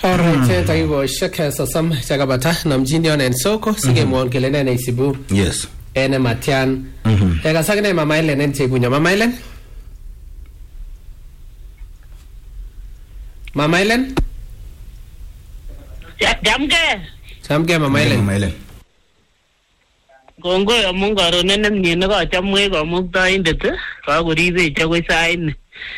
Alright, tayo shaka sasam chakabata na mjini ona ensoko sige muongelene na isibu. Yes. Ene matian. Ega sagene mama ile nente bunya mama ile. Mama ile? Jamge mama ile. Mama ile. Kongo ya Mungu aronene mnyene ka chamwe ka mukta indet ka kuribe chakwe sain.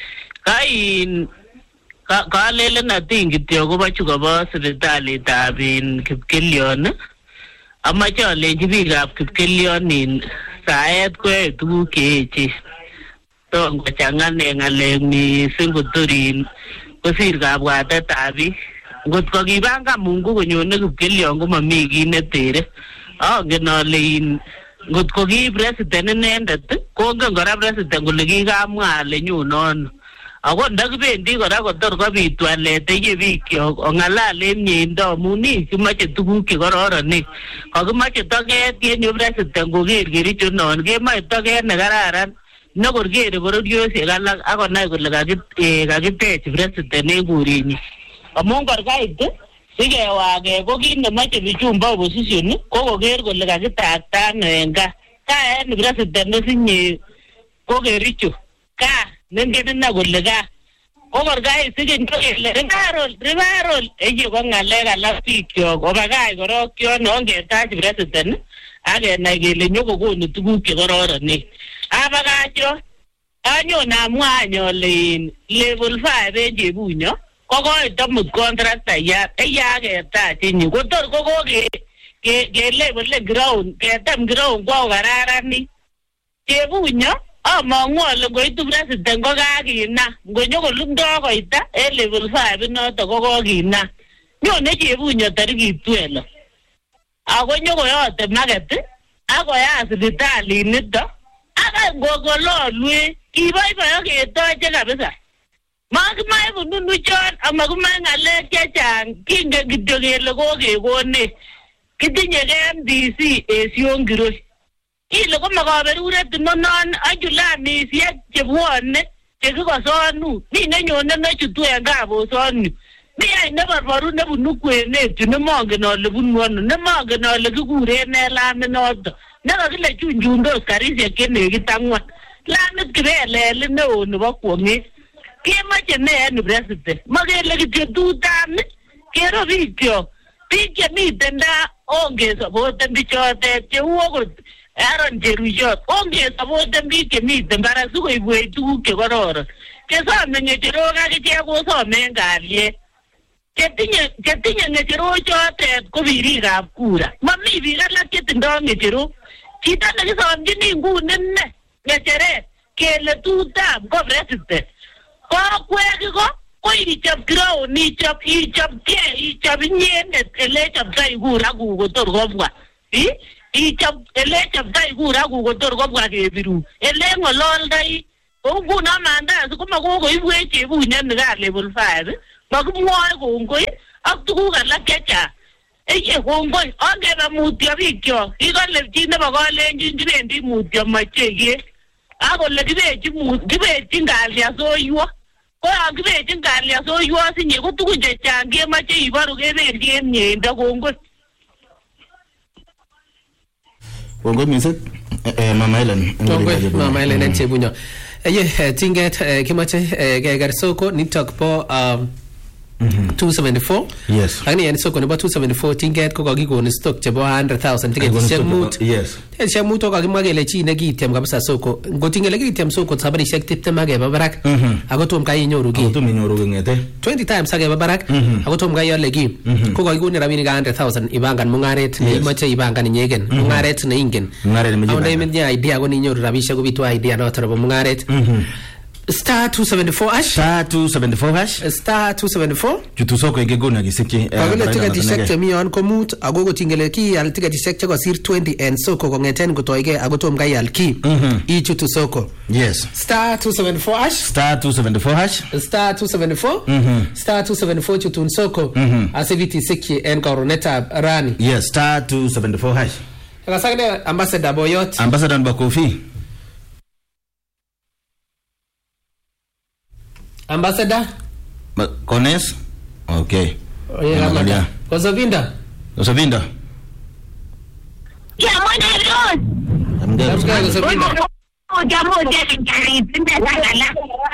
Kai ka lele na tingi tyo ko bachu ka ba sibitali tabin Kipkelion. Amache alenji biikab Kipkelion in saet ko tuguk cheeche. To ngochangane ngalek mising kotorin kosir kabwatetab biik. Ngot ko kibanga Mungu konyone Kipkelion ko mami kiy netere. Angen ale in ngot ko ki president inendet kongen kora president kole kikamwa ale nyunon. Ako ndakibendi kora kotor kobit walet ye bikyok ongalale myeindo amun kimache tuguk chekororonen. Kakimache toket yenyo president koker kericho non kemache toket nekararan nekor kere bororiosiek alak akonai kole kakitech president en kurinyi. Amun kor kait sikewake ko kit nemache bichumba opposition ko koker kole kakitaktan en gaa. Kaa en president nesinye ko kericho. Kaa nengen ina kole kaa. Ko kor kait siken kele revival eye ko ngalek alak bikyok obakach korok yon ongetach president akenai kele nyokokonu tuguk chekororonen. Abakach yo anyon amwa anyole level 5 en Chebunyo kokoit amut contractayat ketach inyi kotor ke level ground ketem ground kwa kararanit. Chebunyo amangu ale ngoitu president ko kakina ngonyokolumdo koita en level 5 inoto ko kokina. Nyone Chebunyo tarikit 12 ako nyokoyote market akoyat sipitalit nito aka ngongololwe kiboiboyo ketoche kabisa. Makimae bununu chon amakimae ngalek chechang kingen kityo kele kokekone kitinye MDC Esion Kiroi ile komakaberuret nonon ajulanisiek chebwone chekikosonu mi nenyone nechutu en kabosonu mi ai nebarbaru nebunu kwenet nemongen ale bunu ano nemongen ale kikuren ne lamit noto nekakile chunchundos karisiek chenekit 4 lamit kibelel neo nebo kwong'et. Kemache ne en president makele kityo tutam kero bikyok biik chemiten da ongesapoten bichotet cheu okot Aaron Cheruiyot ongesapoten biik chemiten barak sikoibwech tuguk chekororon. Chesome ng'echerok akichek kosomen kalyet. Chetinye ng'echerok chotet ko birikab kura. Mami biik alak chetindoo ng'echerok. Chito nekisomchini nguni ne ng'echeret kele tutam ko president. Kokwek ko ichop ground ichop inyendet ele choptoi kura kuk kotor kobwa. Ichop ele choptoi kura kuk kotor kobwa kebiru. Ele ng'ololdoi kou nguno mandazi komakokoibwech Chebunyo nika level 5 makimwoe kongoi ak tuguk alak chechang. Eye kongoi ongebe mutyo bikyok kikole chi nebo kalenjin kibendi mutyo macheye akole kibechin kalyasoywo ko yon kibechin kalyasoywo sinye ko tugun chechang kemache iboru kebendi en myeindo. Kongoi mising Mama Helen. Kongoi Mama Helen en Chebunyo. Ye tinget kimache keker soko nitok po 274. Yes. Lakini yani soko nebo 274 tinget ko kakikon stock chebo 100,000 tiketishek mut. Yes. Tiketishek mut ko kakimwa kele chi nekiityem kabisa soko. Ngotingele kiityem soko sabarishek 20 akeba barak. Ako tom kai inyoru ki. Tom inyoru ngete. 20 times akeba barak. Ako tom kai yole ki. Ko kakikon rabinik 100,000 ibangan mungaret neimache ibangan inyegen. Mungaret neingen. Mungaret nemeje. Awonde imenye idea ko ninyoru rabishek kobitu idea noto nebo mungaret. Star 274 hash. Star 274 hash. Star 274. Chutu soko igegona gisiki. Kakile tiketishek chemion komut ako kotingele ki al tiketishek chekosir 20 en soko kongeten kotoige ako tom kai al ki. Ichutu soko. Yes. Star 274 hash. Star 274 hash. Star 274. Star 274 chutun soko. Asiviti siki en koroneta rani. Yes, Star 274 hash. Akasakne ambassador Boyot. Ambassador Bakofi. Ambassador Kones. Okay. Oye kama Kosopinda. Kosopinda. Ya mwana Rose. Namsikia Kosopinda. Jamu dia cari pindah sana.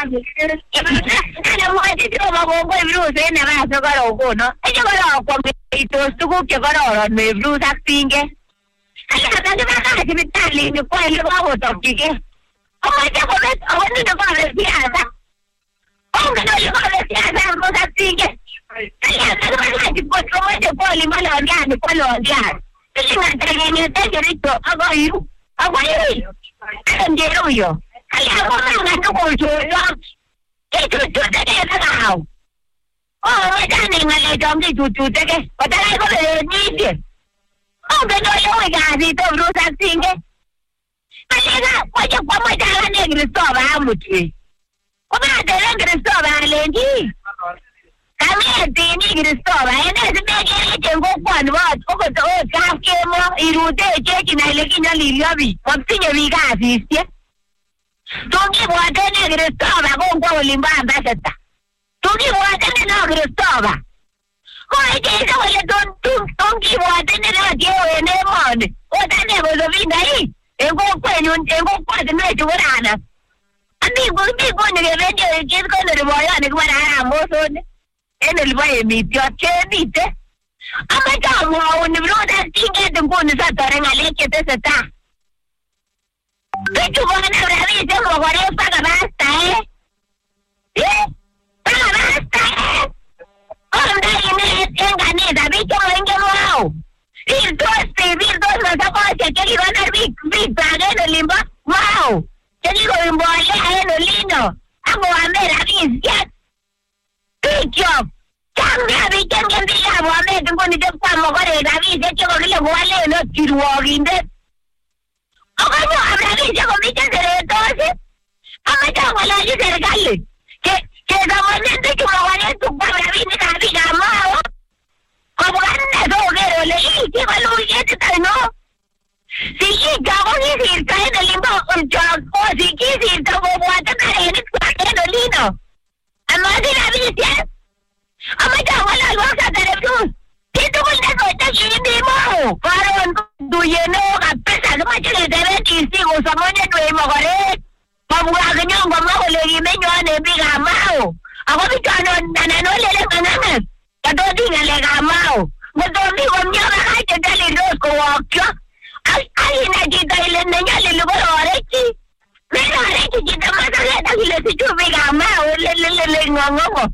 Ada mau itu bawa Rose ni mana sekarang no. Aja kalau aku itu suku kekarang Rose aktingge. Ada kata mana kita lihat ni kau yang bawa topiknya. Oh macam awak ni nak bawa siapa? Oh kalau you bawa siapa Rose aktingge. Ada kata mana kita kau lima orang dia. Jadi macam ni terjadi tu apa you? Apa you? Kan jero yo. Kaya ko na ko yo. Itu tadi tahu. Oh, macam ni ngalai jom di tu tadi. Padahal ko ni dia. Oh, betul yo ga di tu rusak tinggi. Kaya ko macam ni Kristo ba muti. Ko ba ada Kristo ba lagi. Kami ni Kristo ba. Ini sebenarnya jenggo kuan buat. Ko tu kafke mo irude je na lagi na liliabi. Waktunya biga asisnya. Tungi buat ni Kristo ba ko limba ambassador. Tungi buat ni na Kristo ba. Ko ije ko le tungi buat ni na je ne mon. O tane ko zobi nai. Ego kwenyu kwa ni juana. Ami ko ni revenue je ko ne boya ni kwa na mo so ni. En el valle mi tío Chevite. Ama kamu ni broda tinggal tunggu ni satu orang alih kita seta. Itu bukan orang ni semua orang pakai basta pakai basta orang dah ini enggak ni tapi cuma enggak mau. Virtuos no se puede que iban a ir pagar el limbo. Wow. Jadi kau limbo ayah el lindo. Aku ambil habis ya. Job. Jangan bikin dia buat tunggu ni depan mau kau tapi saya cakap dia buat le no tiruagin deh. Aku mau ambil dia kau bikin seretos. Apa jangan lagi serkali. Ke zaman ni cuma orang tu buat ni tapi dah mau. Kau bukan tu kero le ini kalau ini tak no. Si kau ni sirkai dalam untuk kau si kau buat tak ini pakai dolino. Amasih habis ya. Ama jangan lalu saya terus. Itu pun tak kau ini mau. Karon tu ye no apa sahaja macam ni terus isi usamanya tu emo korek. Pembuat kenyang mau lagi menjual nebi gamau. Aku bicara nana lele manangan. Kado tinggal le gamau. Betul ni komnya bagai jadi dos kau. Ai nak kita ilmunya lelu beroreki. Beroreki kita masalah tak lelu cuci gamau lele ngomong.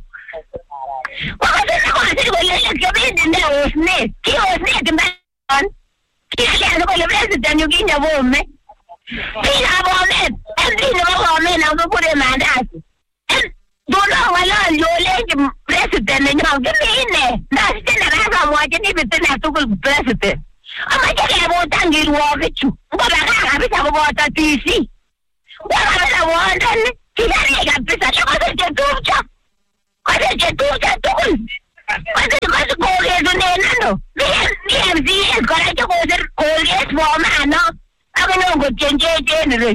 Waktu aku masih boleh lagi ni usne. Usne kembali. Kita ada boleh presiden juga ni boleh. Kita boleh. Nanti nama boleh nama boleh mandas. Dulu awalnya loleh presiden ni orang ni. Nasi nak kamu aja ni betul nak tukul presiden. Ama jadi buatan di luar itu. Bukan habis aku buatan TV. Bukan ada buatan ni. Kita ni kan bisa cakap terjatuh cak. Ada jatuh. Masuk kolej tu neno. BMCS kalau cakap kolej semua mana. Aku nunggu jen ni.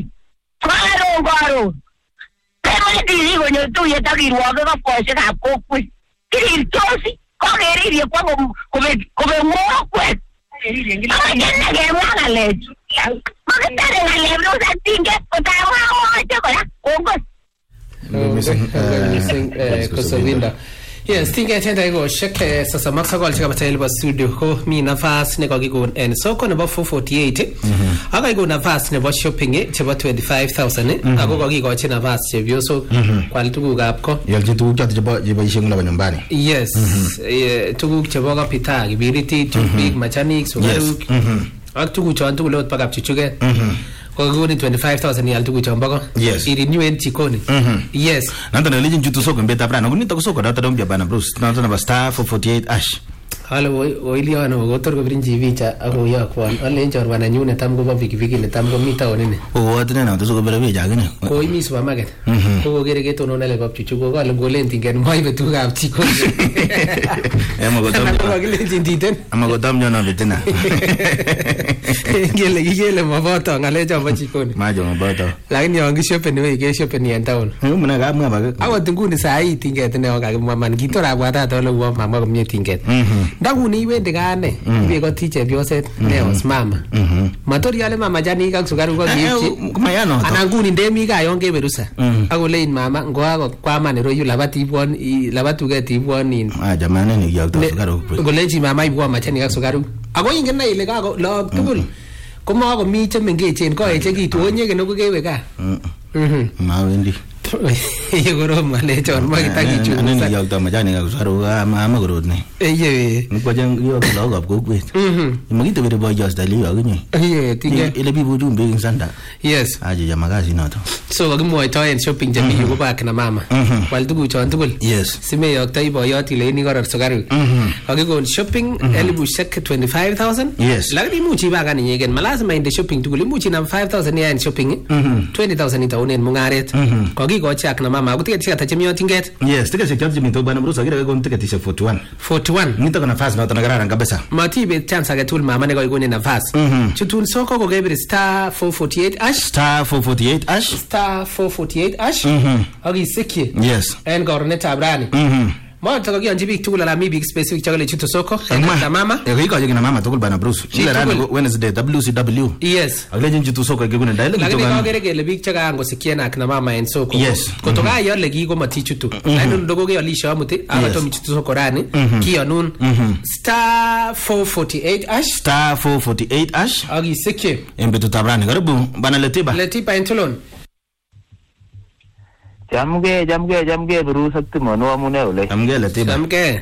Karo. Saya diri ko tu ya tak luar ke apa sih aku pun. Kiri tosi. Kau kiri dia kau mau kuat. Apa jangan ke mana leh? Maka tak ada leh belum tinggal. Kau tahu apa cakap? Kongkos. Kosopinda. Yes, tinga tenda iko sheke sasa maksa kwa chika batayeli ba studio ko mi nafasi ne kwa kiko en soko number 448 aka iko nafasi ne ba shopping cheba 25,000 ako kwa kiko china nafasi chebyo so kwa tugu gapko Yalje tugu kya jeba ishengu na nyumbani. Yes, tugu cheba ka pita kibiriti tubig machanik sugaruk ak tugu chon tugu lot pagap chichuge kwa ni 25,000 yal tugu chon bako iri new chikoni. Yes, nanta na legend jutu soko mbeta brana kunita kusoko data dombia bana Bruce nanta na star 448 ash Halo oiliano gotor ko brinji vicha ako yakwan ale chorwa na nyune tam ko pikipiki ne tam ko mita onene o atene na to so bele vicha gene ko imi supermarket ko gere ke tono nale pap chuchu ko ale golen tingen mai betu gap chiko ema go tam ko gele tinditen ama go tam jona betena gele maboto ngale chamba chikoni majo maboto lakini yangi shope ni ke shope ni town mna ga mwa ba awat nguni sai tinget ne ka man gitora bwata to le wa mama ko mye tinget ndakuni iwende kane ibe ko tiche byoset ne osmama matori yale mama jani ka sugaru ko gichi kumayano ananguni ndemi ka yonge berusa akolein mama ngoa kwa manero yu labati ibwon labatu ke tibwon in jamani ni yakto sugaru kolechi mama ibwa machani ka sugaru ako ingen na ile ka log tugul komo ko mi chemengechen ko echekitu onye no kewe ka mawendi yegoro male chon magitakichu ani yakto majani ka sugaru ama gorod ne eye ko jang yo ko log ko kwet magito bere boy just ali agunye tinge ile bibu jumbe insanda yes aje jamagazi noto so gimoito en shopping jami yugo back na mama wal tugu chon tugul yes sime yokta iboyoti le ni goror sugaru akikon shopping elibu shek 25000 yes lakini muchi baga ni yegen malazima inde shopping tugul muchi na 5000 ya en shopping 20000 itaonen mungaret ko chak na mama kutika tika tachimio tinget yes tika chak jimi to bana brusa gira gon tika tisha 41 nito kana fast na tanagara kabisa matibe chance agatul mama ne ko igone na fast chutun soko ko gebre star 448 ash agi sikye yes en gornet abrani mo to ko yanji big tugula la mi big specific chakale chuto soko na mama e ko na mama to bana brusa ila ran Wednesday WCW yes agle jinji to soko gegune dai lakini ko gere gele big chaka ngo sikiena na mama en soko yes kutoka yo legi ko matichutu ndio ndogo ge alisha muti abato michutu soko rani kionun star 448 ash agi sikye embeto tabrani karibu bana letiba entolon jamge buru sakti mono amune ole jamge letiba jamge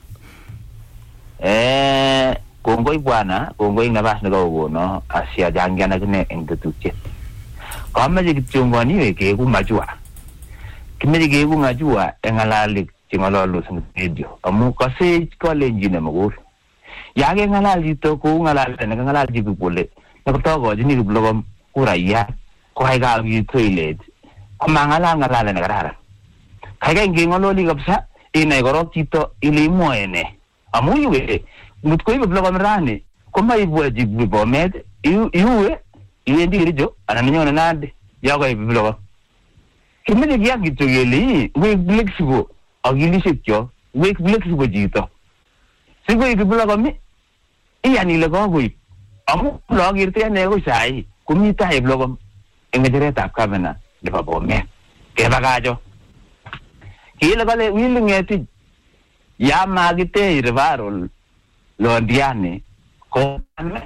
kongoi bwana kongoi nabas ne go no asia jangana kene engtuche kamaje kichungwani weke ku majua kimeje ge ku ngajua engalali chingololo sang video amu kase college ne magul yage ngalali to ku ngalali ne ngalali ku pole ne to go jini blogom kuraya ko ai ga gi toilet amangala ngalala ne garara kage ngingololi kapsa ina igorok chito ile moene amu iwe mutko ibe blogom rani koma ibwe jibu bomed iwe iwendi rijo ananinyona nade yago ibe blogom kimene gya gitogeli we flexible agilisityo we flexible jito sigo ibe blogom iyani le gogo amu blogirte ne go sai kumita ibe blogom engejere ta kabena de babome ke bagajo kile gale wilingeti ya magite irvarol londiane ko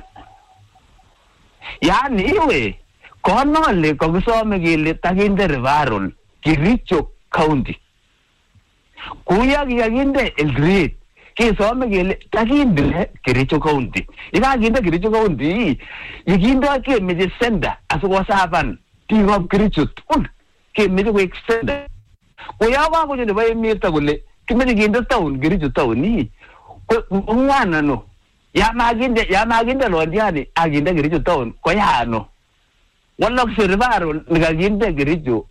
yani iwe kono le ko gusome gile taginde irvarol Kericho County kuya ginde el great ke some gile taginde Kericho County ina ginde Kericho County yiginde ke meje senda aso saban team of Kericho ke meje ko extend kuya wa ko ne bay mirta gole kimene ginde town Kericho town ni ngwana no ya maginde londiane aginde Kericho town ko ya no wala servaro ngaginde Kericho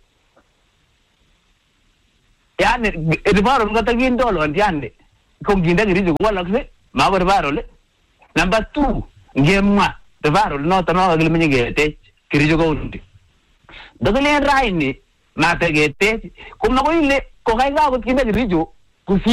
yani servaro ngatagindo londiane ko ginde Kericho wala se ma servaro le number 2 ngemma servaro no tano agilmenye gete Kericho County dogale raini mata gete kuma ko ile ko kaiga ko ginde Kericho